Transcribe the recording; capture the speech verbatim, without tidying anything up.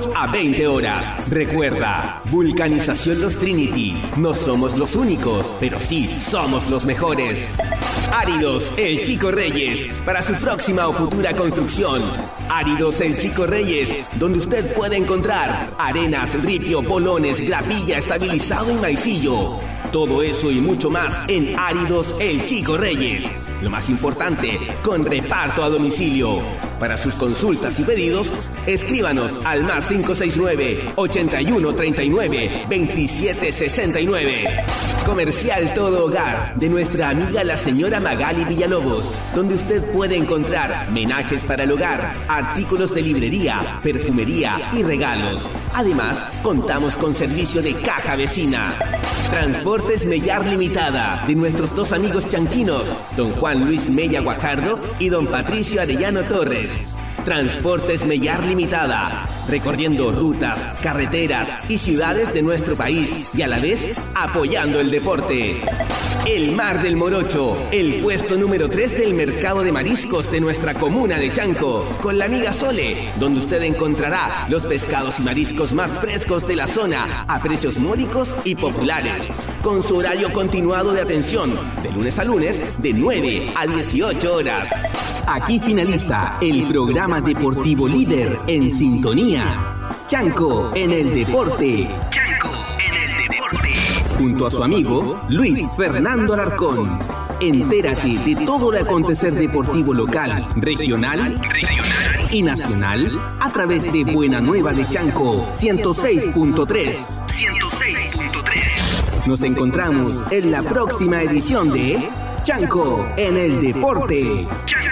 ocho a veinte horas. Recuerda, Vulcanización Los Trinity. No somos los únicos, pero sí somos los mejores. Áridos El Chico Reyes, para su próxima o futura construcción. Áridos El Chico Reyes, donde usted puede encontrar arenas, ripio, polones, gravilla, estabilizado y maicillo. Todo eso y mucho más en Áridos El Chico Reyes. Lo más importante, con reparto a domicilio. Para sus consultas y pedidos, escríbanos al más cinco seis nueve, ochenta y uno treinta y nueve, veintisiete sesenta y nueve. Comercial Todo Hogar, de nuestra amiga la señora Magali Villalobos, donde usted puede encontrar menajes para el hogar, artículos de librería, perfumería y regalos. Además, contamos con servicio de caja vecina. Transportes Mellar Limitada, de nuestros dos amigos chanquinos, don Juan Luis Mella Guajardo y don Patricio Arellano Torres. Transportes Mellar Limitada, recorriendo rutas, carreteras y ciudades de nuestro país y a la vez apoyando el deporte. El Mar del Morocho, el puesto número tres del mercado de mariscos de nuestra comuna de Chanco, con la amiga Sole, donde usted encontrará los pescados y mariscos más frescos de la zona a precios módicos y populares, con su horario continuado de atención, de lunes a lunes, de nueve a dieciocho horas. Aquí finaliza el programa deportivo líder en sintonía. Chanco en el deporte. Chanco en el deporte. Junto a su amigo Luis Fernando Alarcón. Entérate de todo el acontecer deportivo local, regional, regional y nacional a través de Buena Nueva de Chanco ciento seis punto tres. ciento seis punto tres. Nos encontramos en la próxima edición de Chanco en el deporte. Chanco.